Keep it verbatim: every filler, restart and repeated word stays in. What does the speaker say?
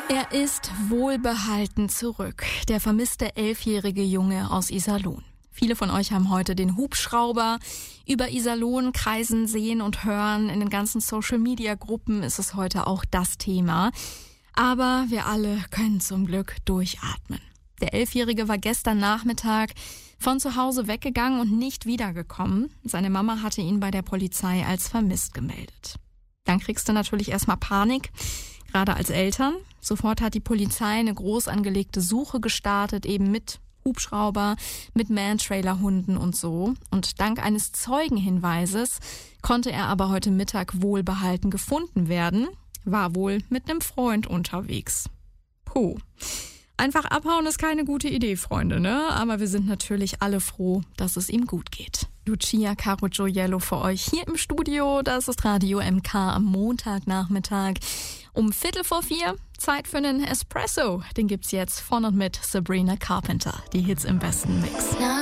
Er ist wohlbehalten zurück, der vermisste elfjährige Junge aus Iserlohn. Viele von euch haben heute den Hubschrauber über Iserlohn kreisen sehen und hören. In den ganzen Social-Media-Gruppen ist es heute auch das Thema. Aber wir alle können zum Glück durchatmen. Der Elfjährige war gestern Nachmittag von zu Hause weggegangen und nicht wiedergekommen. Seine Mama hatte ihn bei der Polizei als vermisst gemeldet. Dann kriegst du natürlich erstmal Panik, gerade als Eltern. Sofort hat die Polizei eine groß angelegte Suche gestartet, eben mit Hubschrauber, mit Man-Trailer-Hunden und so. Und dank eines Zeugenhinweises konnte er aber heute Mittag wohlbehalten gefunden werden, war wohl mit einem Freund unterwegs. Puh. Einfach abhauen ist keine gute Idee, Freunde, ne? Aber wir sind natürlich alle froh, dass es ihm gut geht. Lucia Caro Gioiello für euch hier im Studio. Das ist Radio M K am Montagnachmittag um Viertel vor vier. Zeit für einen Espresso. Den gibt's jetzt von und mit Sabrina Carpenter. Die Hits im besten Mix.